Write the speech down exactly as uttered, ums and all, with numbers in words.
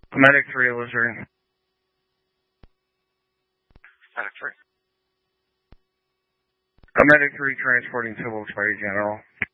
Medic three, Lizard. Medic three. Medic three transporting civil expiry general.